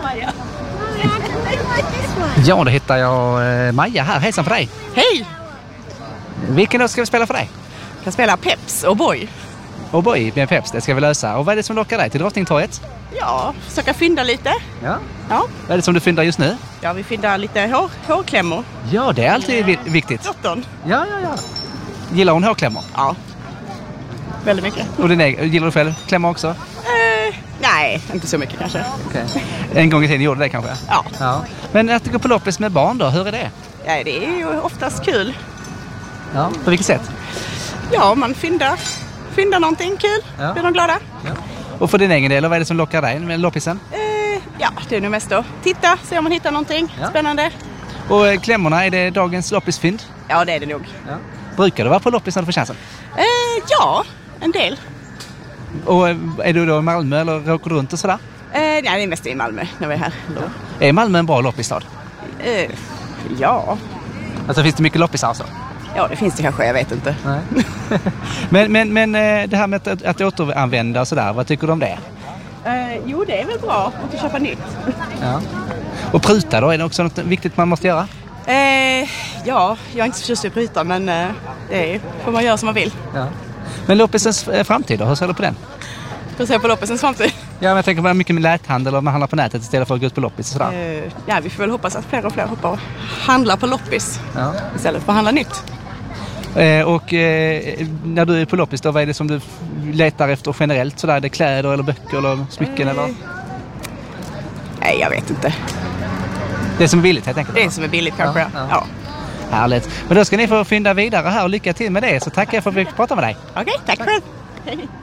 Ja, då hittar jag Maja här. Hejsan för dig. Hej! Vilken låt ska vi spela för dig? Jag kan spela Peps och Boy. Och Boy med Peps, det ska vi lösa. Och vad är det som lockar dig till Drottningtorget? Ja, försöka fynda lite. Ja. Ja. Vad är det som du fyndar just nu? Ja, vi fyndar lite hårklämmor. Ja, det är alltid viktigt. Dottern. Ja. Gillar hon hårklämmor? Ja. Väldigt mycket. Och gillar du själv klämmor också? Nej, inte så mycket kanske. Okay. En gång i tiden gjorde det kanske? Ja. Men att gå på loppis med barn då, hur är det? Ja, det är ju oftast kul. Ja, på vilket sätt? Ja, man fyndar någonting kul. Ja. Blir de glada? Ja. Och för din egen del, vad är det som lockar dig med loppisen? Ja, det är nog mest då. Titta, se om man hittar någonting spännande. Och klämmorna, är det dagens loppisfynd? Ja, det är det nog. Ja. Brukar du vara på loppis när du får chansen? Ja, en del. Och är du då i Malmö eller åker du runt och sådär? Nej, det är mest i Malmö när vi är här. Är Malmö en bra loppisstad? Ja. Alltså finns det mycket loppisar alltså? Ja, det finns det kanske, jag vet inte. Nej. men det här med att återanvända och sådär, vad tycker du om det? Jo, det är väl bra att köpa nytt. Ja. Och pruta då, är det också något viktigt man måste göra? Ja, jag är inte så förtjust i att pruta, men det får man göra som man vill. Ja. Men loppisens framtid då, hur ser du på den? Hur ser jag på loppisens framtid? Ja, men jag tänker på mycket med näthandel och man handlar på nätet istället för att gå ut på loppis och sådär. Ja, vi får väl hoppas att fler och fler hoppar och handlar på loppis istället för att handla nytt. Och när du är på loppis då, vad är det som du letar efter generellt? Sådär, är det kläder eller böcker eller smycken eller? Nej, jag vet inte. Det som är billigt helt enkelt? Det som är billigt kanske, ja. Härligt. Men då ska ni få fynda vidare här och lycka till med det. Så tackar jag för att vi fick prata med dig. Okej, tack själv.